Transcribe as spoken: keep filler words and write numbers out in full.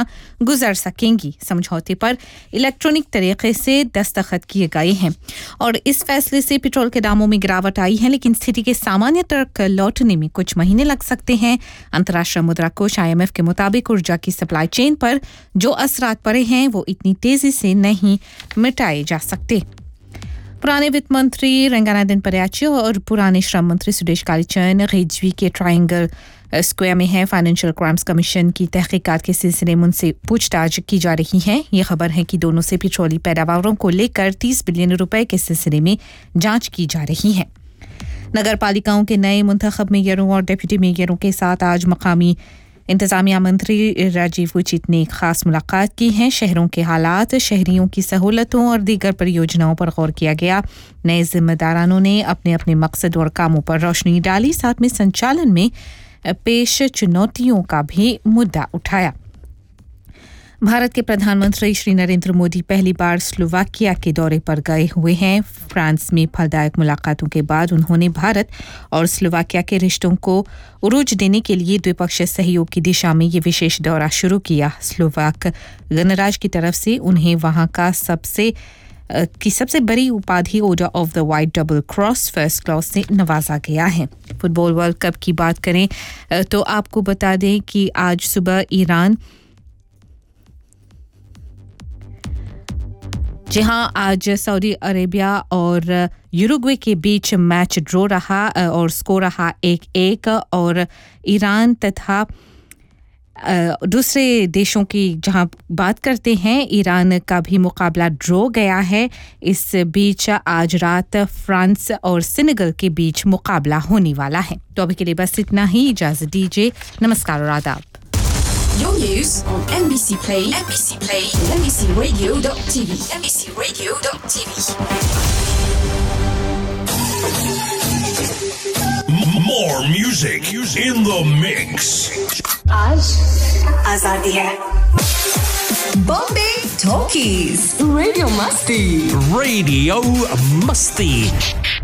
गाड़ियां गुजर सकेंगी। समझौते पर इलेक्ट्रॉनिक तरीके से दस्तखत किए गए हैं और इस फैसले से पेट्रोल के दामों में गिरावट आई है, लेकिन स्थिति के सामान्य तक लौटने में कुछ महीने लग सकते हैं। अंतर्राष्ट्रीय मुद्रा कोष आई एम एफ के मुताबिक ऊर्जा की सप्लाई चेन पर जो असरात पड़े हैं वो इतनी तेजी से नहीं मिटाए जा सकते। पुराने वित्त मंत्री रंगानाथन परियाची और पुराने श्रम मंत्री सुदेश कालीचरण रेजवी के ट्रायंगल स्क्वायर में है। फाइनेंशियल क्राइम्स कमीशन की तहकीकात के सिलसिले में उनसे पूछताछ की जा रही है। ये खबर है कि दोनों से पेट्रोलियम पैदावारों को लेकर तीस बिलियन रुपए के सिलसिले में जांच की जा रही है। नगर पालिकाओं के नए मुंतखब मेयरों और डिप्टी मेयरों के साथ आज मकामी इंतजामिया मंत्री राजीव उचित ने एक खास मुलाकात की है। शहरों के हालात, शहरियों की सहूलतों और दीगर परियोजनाओं पर गौर किया गया। नए जिम्मेदारानों ने अपने अपने मकसद और कामों पर रोशनी डाली, साथ में संचालन में पेश चुनौतियों का भी मुद्दा उठाया। भारत के प्रधानमंत्री श्री नरेंद्र मोदी पहली बार स्लोवाकिया के दौरे पर गए हुए हैं। फ्रांस में फलदायक मुलाकातों के बाद उन्होंने भारत और स्लोवाकिया के रिश्तों को उरूज देने के लिए द्विपक्षीय सहयोग की दिशा में ये विशेष दौरा शुरू किया। स्लोवाक गणराज्य की तरफ से उन्हें वहां का सबसे की सबसे बड़ी उपाधि order of the white double cross first class से नवाजा गया है। फुटबॉल वर्ल्ड कप की बात करें तो आपको बता दें कि आज सुबह ईरान जी हाँ आज सऊदी अरेबिया और यूरुग्वे के बीच मैच ड्रॉ रहा और स्कोर रहा एक एक और ईरान तथा दूसरे देशों की जहां बात करते हैं ईरान का भी मुकाबला ड्रॉ गया है। इस बीच आज रात फ्रांस और सेनेगल के बीच मुकाबला होने वाला है। तो अभी के लिए बस इतना ही, इजाजत दीजिए। नमस्कार और आदाब। Your news on N B C Play, N B C Play, N B C Radio dot T V, N B C Radio dot T V. More music in the mix. आज आजादी है। Bombay Talkies, Radio Musti, Radio Musti.